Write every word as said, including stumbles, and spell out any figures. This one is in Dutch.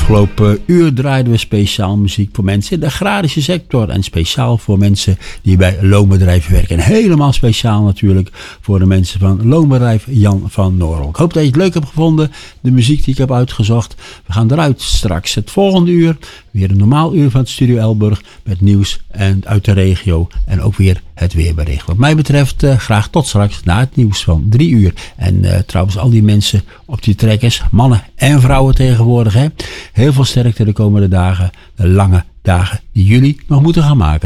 Afgelopen uur draaiden we speciaal muziek voor mensen in de agrarische sector. En speciaal voor mensen die bij loonbedrijven werken. En helemaal speciaal natuurlijk voor de mensen van loonbedrijf Jan van Noorl. Ik hoop dat je het leuk hebt gevonden. De muziek die ik heb uitgezocht. We gaan eruit straks het volgende uur. Weer een normaal uur van het Studio Elburg. Met nieuws en uit de regio. En ook weer het weerbericht. Wat mij betreft uh, graag tot straks na het nieuws van drie uur. En uh, trouwens al die mensen op die trekkers. Mannen en vrouwen tegenwoordig. Hè. Heel veel sterkte de komende dagen. De lange dagen die jullie nog moeten gaan maken.